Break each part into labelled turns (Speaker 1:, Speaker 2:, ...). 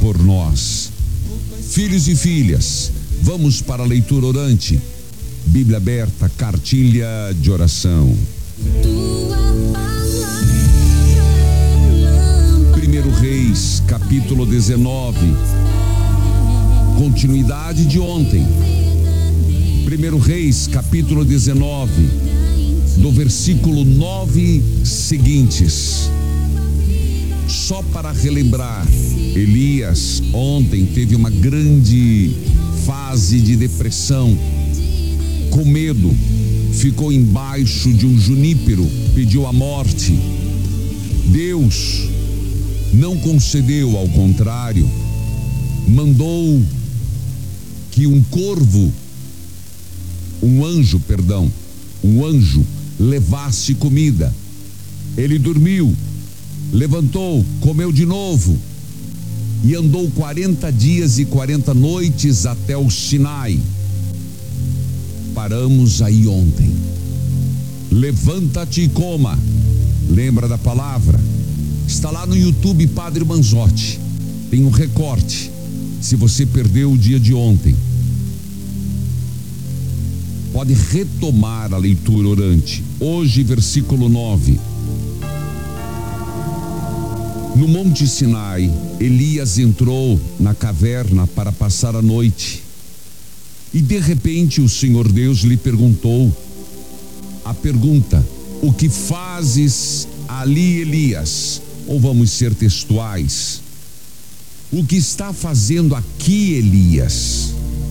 Speaker 1: por nós. Filhos e filhas, vamos para a leitura orante. Bíblia aberta, cartilha de oração. 1 Reis, capítulo 19. Continuidade de ontem. 1 Reis, capítulo 19, do versículo 9 seguintes. Só para relembrar, Elias ontem teve uma grande fase de depressão, com medo, ficou embaixo de um junípero, pediu a morte. Deus não concedeu, ao contrário, mandou que um anjo levasse comida. Ele dormiu, levantou, comeu de novo e andou 40 dias e 40 noites até o Sinai. Paramos aí ontem. Levanta-te e coma. Lembra da palavra? Está lá no YouTube, Padre Manzotti. Tem um recorte. Se você perdeu o dia de ontem, pode retomar a leitura orante. Hoje, versículo 9. No Monte Sinai, Elias entrou na caverna para passar a noite. E de repente o Senhor Deus lhe perguntou a pergunta: o que fazes ali, Elias? Ou vamos ser textuais: o que está fazendo aqui, Elias?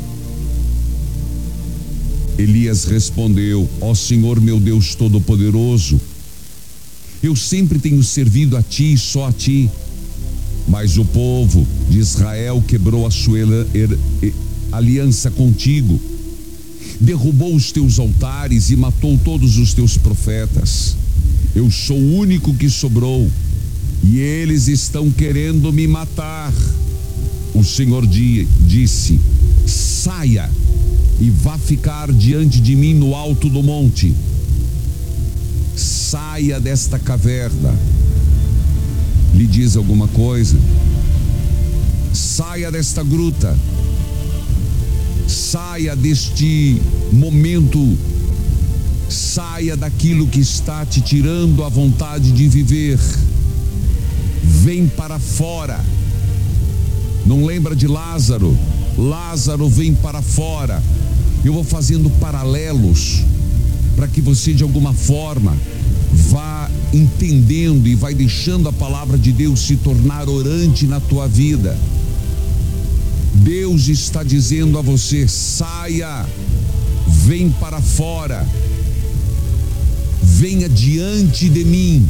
Speaker 1: Elias respondeu: ó Senhor meu Deus Todo-Poderoso, eu sempre tenho servido a ti e só a ti, mas o povo de Israel quebrou a sua aliança contigo, derrubou os teus altares e matou todos os teus profetas. Eu sou o único que sobrou e eles estão querendo me matar. O Senhor disse: saia e vá ficar diante de mim no alto do monte. Saia desta caverna. Lhe diz alguma coisa? Saia desta gruta. Saia deste momento. Saia daquilo que está te tirando a vontade de viver. Vem para fora. Não lembra de Lázaro? Lázaro, vem para fora. Eu vou fazendo paralelos para que você de alguma forma vá entendendo e vai deixando a palavra de Deus se tornar orante na tua vida. Deus está dizendo a você: saia, vem para fora, venha diante de mim.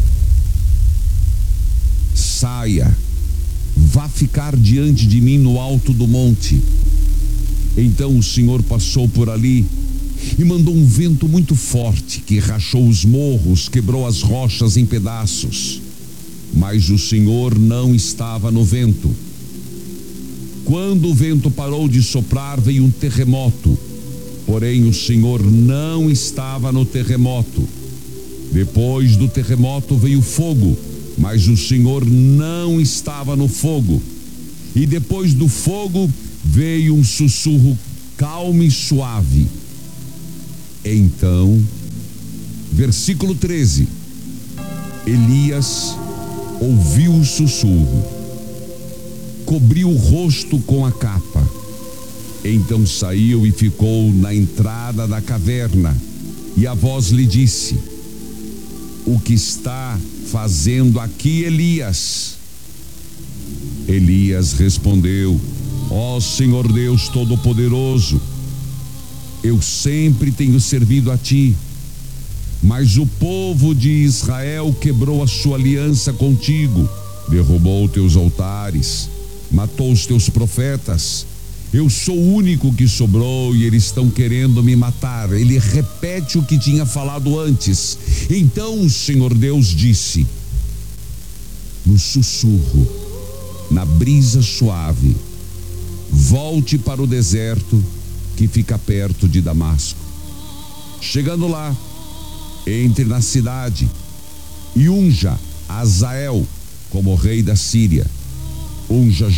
Speaker 1: Saia, vá ficar diante de mim no alto do monte. Então o Senhor passou por ali e mandou um vento muito forte que rachou os morros, quebrou as rochas em pedaços. Mas o Senhor não estava no vento. Quando o vento parou de soprar, veio um terremoto. Porém o Senhor não estava no terremoto. Depois do terremoto veio fogo, mas o Senhor não estava no fogo. E depois do fogo veio um sussurro calmo e suave. Então, versículo 13, Elias ouviu o sussurro, cobriu o rosto com a capa. Então saiu e ficou na entrada da caverna. E a voz lhe disse: o que está fazendo aqui, Elias? Elias respondeu: ó Senhor Deus Todo-Poderoso, eu sempre tenho servido a ti, mas o povo de Israel quebrou a sua aliança contigo, derrubou teus altares, matou os teus profetas. Eu sou o único que sobrou e eles estão querendo me matar. Ele repete o que tinha falado antes. Então o Senhor Deus disse, no sussurro, na brisa suave: volte para o deserto que fica perto de Damasco. Chegando lá, entre na cidade e unja Azael como rei da Síria. Unja